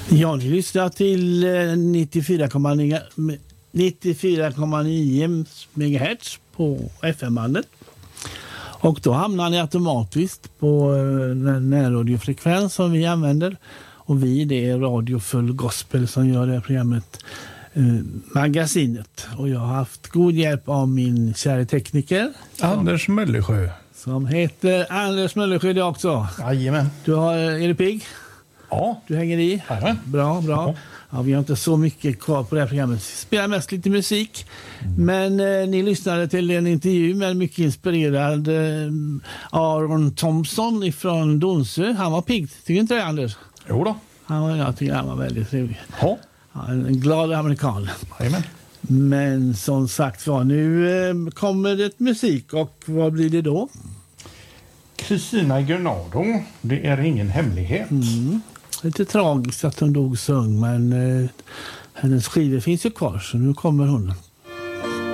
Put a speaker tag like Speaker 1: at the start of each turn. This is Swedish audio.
Speaker 1: Ja, ni lyssnar till 94,9 MHz på FM-bandet. Och då hamnar ni automatiskt på den närradiofrekvens som vi använder. Och det är Radio Full Gospel som gör det här programmet, magasinet. Och jag har haft god hjälp av min kära tekniker.
Speaker 2: Anders Möllersjö.
Speaker 1: Som heter Anders Möllersjö det också.
Speaker 2: Jajamän.
Speaker 1: Är du pigg?
Speaker 2: Ja.
Speaker 1: Du hänger i?
Speaker 2: Jajamän.
Speaker 1: Bra. Ja, vi har inte så mycket kvar på det här programmet. Vi spelar mest lite musik. Men ni lyssnade till en intervju med en mycket inspirerad Aron Thompson ifrån Donsö. Han var pigg. Tycker du inte det, Anders?
Speaker 2: Jo då.
Speaker 1: Jag tycker han var väldigt trevlig.
Speaker 2: Ja.
Speaker 1: En glad amerikan.
Speaker 2: Jajamän.
Speaker 1: Men som sagt var, nu kommer det musik. Och vad blir det då?
Speaker 2: Christina Granado. Det är ingen hemlighet.
Speaker 1: Lite tragiskt att hon dog så ung, men hennes skivor finns ju kvar, så nu kommer hon.